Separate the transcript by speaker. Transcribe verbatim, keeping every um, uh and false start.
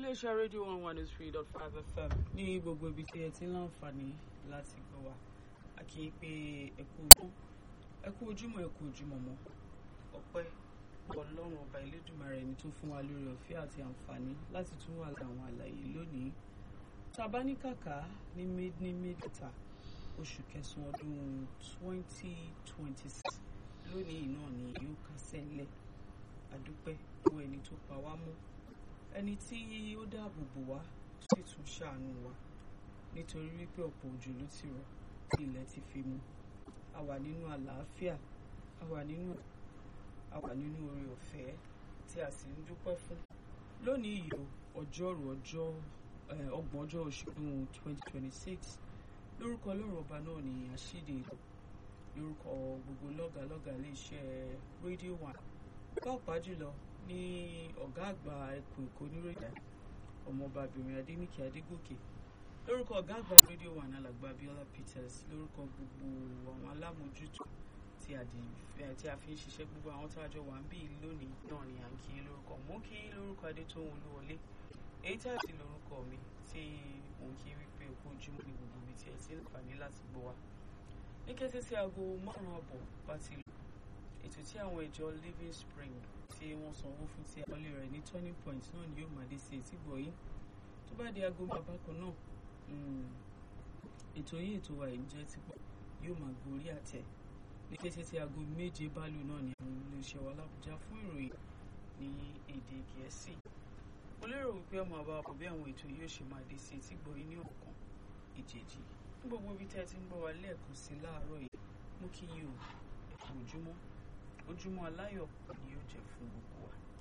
Speaker 1: iléeṣẹ́ rédíò one one three dot five F M ní gbogbo ibi tí ẹ ti ń láǹfààní láti gbọ́ wa. A kì í pé ẹ kú ojúmọ́ ẹ kú ojúmọ́ mọ́. Ọpẹ́ Ọlọ́run ọba Elédùmarè ẹni tó fún wa lórí ọ̀fẹ́ àti àǹfààní láti tún wà láwọn àlàyé lónìí. Tàbá ní kàkà ní ní mẹ́ta oṣù kẹsàn-án ọdún twenty twenty six lónìí náà ni yóò kásẹ̀ ńlẹ̀. Àdúpẹ́ fún ẹni tó pa wá mọ́, ẹni tí ó dáàbò bò wá tó sì tún ṣàánú wa nítorí wípé ọ̀pọ̀ òjò ló ti rọ̀ tí ilẹ̀ ti fi mu. A wà nínú àlàáfíà, a wà nínú a wà nínú oore ọ̀fẹ́ tí a sì ń dúpẹ́ fún. Lónìí yìí ọjọ́rú ọjọ́ ọgbọ̀n ọjọ́ oṣù twenty twenty six lórúkọ Ọlọ́run ọba náà ni àṣídè lórúkọ gbogbo lọ́gàlọ́gà iléeṣẹ́ rédíò one pàápàá jùlọ ní ọ̀gá àgbà ẹkùn Èkó níròyìn ọmọọbabìnrin Adéníkè Adégòkè, lórúkọ ọ̀gá àgbà rédíò one alàgbà Abiola Peters, lórúkọ gbogbo àwọn alámòjútó tí a fi ń ṣiṣẹ́, gbogbo àwọn tó àjọ wà ń bí lónìí náà ni à ń kí lórúkọ mú kí lórúkọ Adétóhun Olúwọlé, èyí tí a ti lórúkọ mi tí mò ń kí wípé okú ojúmọ́ ní gbogbo ibi tí ẹ ti ń fàní láti gbọ́ wa. Ní kété tí aago márùn-ún àbọ̀ bá ti lò ètò tí àwọn ìjọ Living Spring tí wọ́n sanwó fún tí àkọlé rẹ̀ ní turning point náà ni yóò máa dé sí etí gbọ̀ yín. Tó bá di aago bàbá kan náà ètò yìí ètò wa yìí jẹ́ ti pọ̀ yóò máa gorí àtẹ. Ní kété tí aago méje bá lù náà ni àwọn iléeṣẹ́ wa l'Ábùjá fún ìròyìn ní èdè Gẹ̀ẹ́sì. Mo lérò wípé ọmọ àbá ọkọ̀ bí àwọn ètò yìí ó ṣe máa dé sí etí gbọ̀ yín ní ọ̀kan ìjèjì ní gbogbo ibi tí ẹ ti ń gbọ́ wa lẹ́ẹ̀kan sí láàárọ̀ yìí. Mú kí yín o ẹ kú ojúmọ́ ojúmọ́ aláyọ̀ ni yóò jẹ́ fún gbogbo